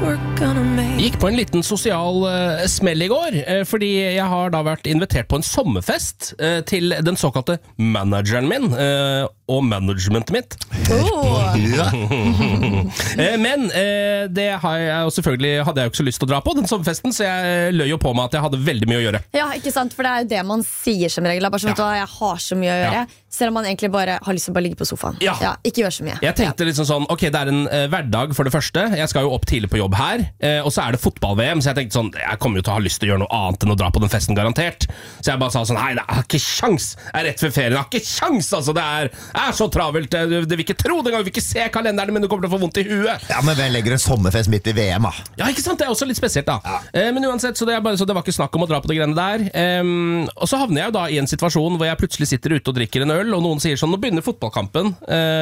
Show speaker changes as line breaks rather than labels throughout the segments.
Gikk på en liten sosial smell I går, fordi jeg har da vært invitert på en sommerfest til den såkalte manageren min og managementet mitt. Men det har jeg jo selvfølgelig, hadde jeg jo ikke så lyst til å dra på den sommerfesten, så jeg løy jo på meg at jeg hadde veldig mye å gjøre.
Ja, ikke sant, for det jo det man sier som regel. Bare sånn at jeg har så mye å gjøre, selv om man egentlig bare har lyst til å bare ligge på sofaen. Ikke gjøre så mye.
Jeg tenkte liksom sånn, ok, det en hverdag for det første. Jeg skal jo opp tidlig på jobb her, og så det fotball-VM, så jeg tenkte sånn, jeg kommer jo til å ha lyst til å gjøre noe annet enn å dra på den festen, garantert. Så jeg bare sa sånn, nei, det har ikke sjans. Jeg rett før ferien, det har ikke sjans, altså. Det så travelt. Du vil ikke tro det engang, du vil ikke se kalenderen, men du kommer til å få vondt I huet.
Ja, men hvem legger en sommerfest midt I VM, da?
Ja, ikke sant? Det også litt spesielt, da. Men uansett, så det var ikke snakk om å dra på det greiene der. Og så havner jeg jo da I en situasjon hvor jeg plutselig sitter ute og drikker en øl, og noen sier sånn, nå begynner fotballkampen,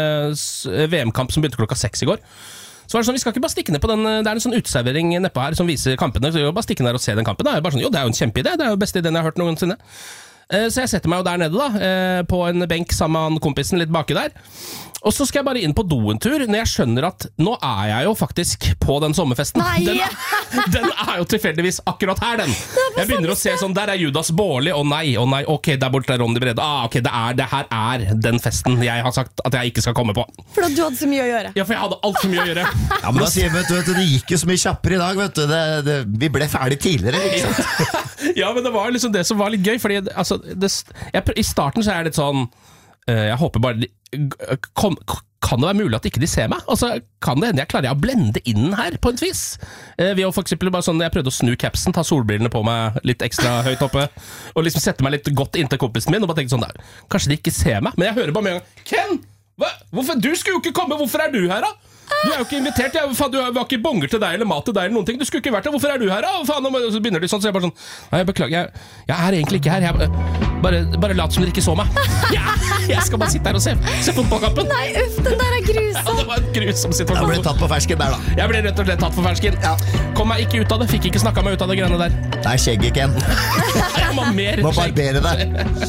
VM-kamp som begynte 6:00 I går. Så det sånn, vi skal ikke bare stikke ned på den, det en sånn uteservering nedpå her som viser kampene, så vi bare stikke ned og se den kampen. Da jeg bare sånn, jo, det jo en kjempeidé, det jo beste ideen jeg har hørt noensinne. Så jeg setter meg jo der nede da, på en benk sammen med kompisen litt baki der. Og så skal jeg bare inn på do en tur, når jeg skjønner at nå jeg jo faktisk på den sommerfesten. Den jo tilfeldigvis akkurat her, den. Jeg begynner å se sånn, der Judas Bårli, å nei, ok, der borte Ronny Brede. Ok, det her den festen jeg har sagt at jeg ikke skal komme på.
For at du hadde så mye å gjøre.
Ja, for jeg hadde alt for mye å gjøre.
Ja, men da sier vet du, det gikk jo så mye kjappere I dag, vet du. Vi ble ferdig tidligere, ikke sant?
Ja, men det var liksom det som var litt gøy, fordi altså, I starten så det litt sånn, jeg håper bare kan det være mulig at ikke de ser meg? Altså, kan det hende jeg klarer å blende inn her på et vis? Vi har for eksempel bare sånn, jeg prøvde å snu capsen, ta solbrillene på meg litt ekstra høyt oppe, og liksom sette meg litt godt inntil kompisen min, og bare tenkte sånn der, kanskje de ikke ser meg? Men jeg hører bare med en gang, Ken! Hvorfor? Du skulle jo ikke komme, hvorfor du her da? Du jo ikke invitert, du var ikke bonger til deg eller mat til deg eller noen ting. Du skulle ikke vært der, hvorfor du her da? Faen, og så begynner de sånn, så jeg bare sånn, nei, jeg beklager, jeg egentlig ikke her, jeg bare lat som dere ikke så meg. Jeg skal bare sitte her og se fotballkampen.
Nei, uff, den der grusom.
Ja, det var en grusom situasjon.
Jeg ble tatt på fersken der da.
Jeg ble rett og slett tatt på fersken. Kom meg ikke ut av det, fikk ikke snakket meg ut av det greiene der.
Nei, skjegget, Ken.
Jeg må mer
må barbere deg.